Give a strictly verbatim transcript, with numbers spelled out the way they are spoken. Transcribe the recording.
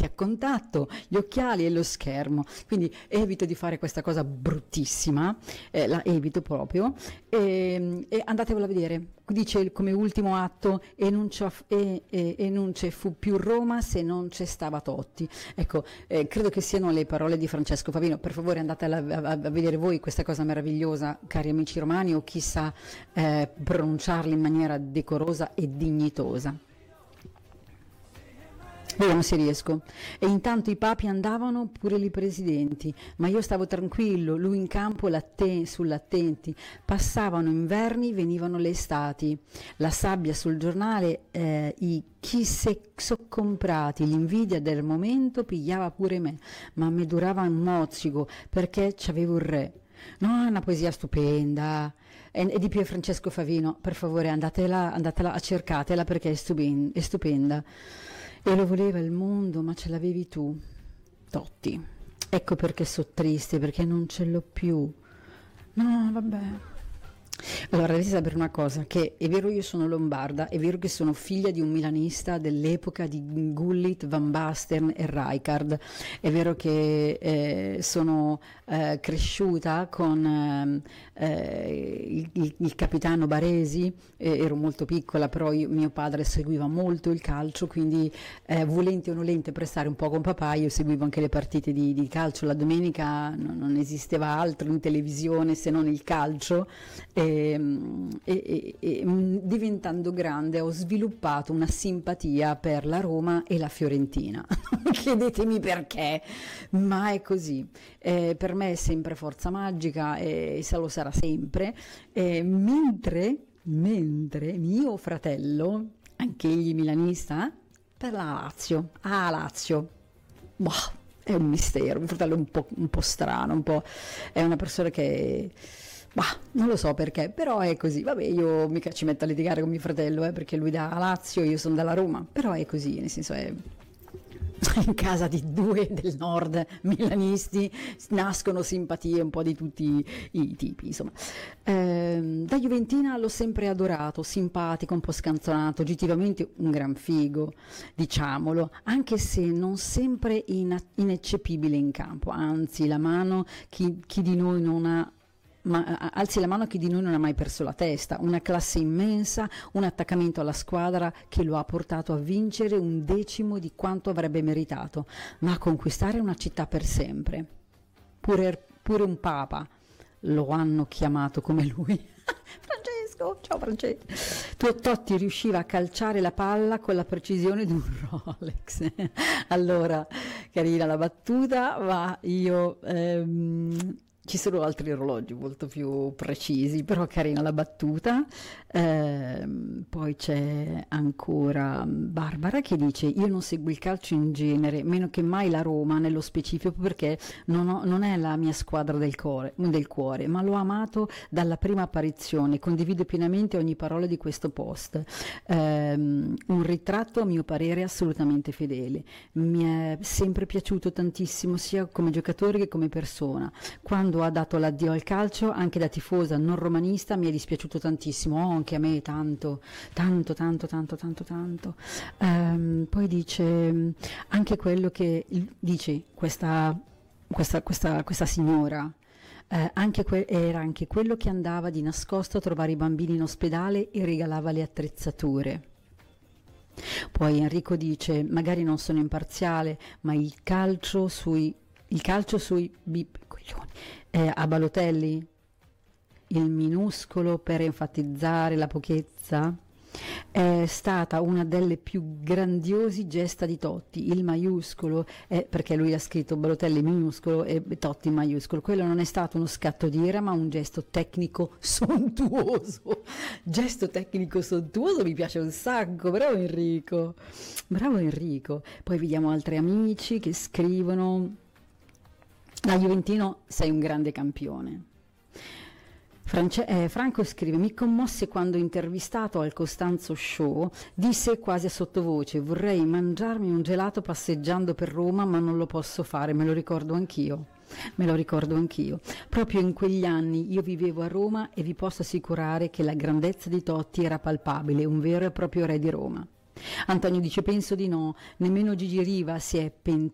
a contatto, gli occhiali e lo schermo, quindi evito di fare questa cosa bruttissima, eh, la evito proprio, e, e andatevelo a vedere. Dice come ultimo atto: e non, c'è, e, e, e non c'è fu più Roma se non c'è stava Totti. Ecco, eh, credo che siano le parole di Francesco Favino. Per favore andate a, a, a vedere voi questa cosa meravigliosa, cari amici romani, o chi sa eh, pronunciarli in maniera decorosa e dignitosa. Vediamo se riesco. E intanto i papi andavano, pure i presidenti, ma io stavo tranquillo, lui in campo l'atten- sull'attenti. Passavano inverni, venivano le estati. La sabbia sul giornale, eh, i chi se so comprati, l'invidia del momento pigliava pure me, ma mi durava un mozzico perché c'avevo il re. No, è una poesia stupenda. E, e di più è Francesco Favino, per favore andatela, andatela a cercatela perché è stupen- è stupenda. E lo voleva il mondo, ma ce l'avevi tu, Totti. Ecco perché so triste, perché non ce l'ho più. No, vabbè. Allora, dovete sapere una cosa, che è vero io sono lombarda, è vero che sono figlia di un milanista dell'epoca di Gullit, Van Basten e Rijkaard, è vero che eh, sono eh, cresciuta con eh, eh, il, il, il capitano Baresi, eh, ero molto piccola, però io, mio padre seguiva molto il calcio, quindi eh, volente o nolente per stare un po' con papà, io seguivo anche le partite di, di calcio, la domenica non, non esisteva altro in televisione se non il calcio. E, e, e, e diventando grande ho sviluppato una simpatia per la Roma e la Fiorentina. Non chiedetemi perché, ma è così. Eh, per me è sempre forza magica e se lo sarà sempre. Eh, mentre, mentre mio fratello, anche egli milanista, per la Lazio, ah Lazio, boh, è un mistero. Mio fratello è un po', un po' strano, un po', è una persona che bah, non lo so perché, però è così. Vabbè, io mica ci metto a litigare con mio fratello, eh, perché lui da Lazio, io sono dalla Roma, però è così, nel senso è in casa di due del nord milanisti nascono simpatie un po' di tutti i tipi, insomma. Eh, da Juventina l'ho sempre adorato, simpatico, un po' scanzonato, oggettivamente un gran figo, diciamolo, anche se non sempre in- ineccepibile in campo, anzi la mano chi, chi di noi non ha ma alzi la mano chi di noi non ha mai perso la testa, una classe immensa, un attaccamento alla squadra che lo ha portato a vincere un decimo di quanto avrebbe meritato, ma a conquistare una città per sempre. Pure, pure un papa lo hanno chiamato come lui. Francesco, ciao Francesco. Totti riusciva a calciare la palla con la precisione di un Rolex. Allora, carina la battuta, ma io... Ehm, ci sono altri orologi molto più precisi, però carina la battuta. Eh, poi c'è ancora Barbara che dice: io non seguo il calcio in genere, meno che mai la Roma nello specifico, perché non, ho, non è la mia squadra del cuore, del cuore, ma l'ho amato dalla prima apparizione, condivido pienamente ogni parola di questo post. Eh, un ritratto a mio parere assolutamente fedele, mi è sempre piaciuto tantissimo sia come giocatore che come persona. Quando ha dato l'addio al calcio, anche da tifosa non romanista, mi è dispiaciuto tantissimo, oh, anche a me tanto, tanto, tanto, tanto, tanto, tanto. Um, poi dice anche quello che dice questa, questa, questa, questa signora. Eh, anche que- era anche quello che andava di nascosto a trovare i bambini in ospedale e regalava le attrezzature. Poi Enrico dice: magari non sono imparziale, ma il calcio sui il calcio sui bip, coglioni, eh, a Balotelli, il minuscolo per enfatizzare la pochezza, è stata una delle più grandiosi gesta di Totti. Il maiuscolo è perché lui ha scritto Balotelli minuscolo e Totti maiuscolo. Quello non è stato uno scatto di ira, ma un gesto tecnico sontuoso. Gesto tecnico sontuoso mi piace un sacco. Bravo Enrico, bravo Enrico. Poi vediamo altri amici che scrivono: da Juventino sei un grande campione. France- eh, Franco scrive: mi commosse quando intervistato al Costanzo Show disse quasi a sottovoce: vorrei mangiarmi un gelato passeggiando per Roma, ma non lo posso fare, me lo ricordo anch'io. Me lo ricordo anch'io. Proprio in quegli anni io vivevo a Roma e vi posso assicurare che la grandezza di Totti era palpabile, un vero e proprio re di Roma. Antonio dice penso di no, nemmeno Gigi Riva si è pentito